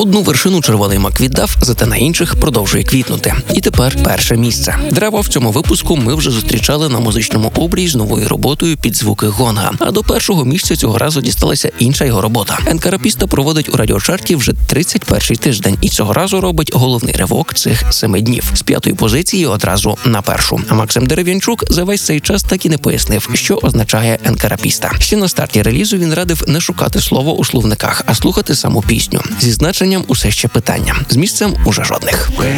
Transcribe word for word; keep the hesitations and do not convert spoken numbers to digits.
Одну вершину червоний мак віддав, зате на інших продовжує квітнути. І тепер перше місце. Дерева в цьому випуску ми вже зустрічали на музичному обрії з новою роботою під звуки гонга. А до першого місця цього разу дісталася інша його робота. Енкарапіста проводить у радіочарті вже тридцять перший тиждень і цього разу робить головний ривок цих семи днів. З п'ятої позиції одразу на першу. А Максим Дерев'янчук за весь цей час так і не пояснив, що означає енкарапіста. Ще на старті релізу він радив не шукати слово у словниках, а слухати саму пісню. Зі значенням усе ще питання. З місцем уже жодних.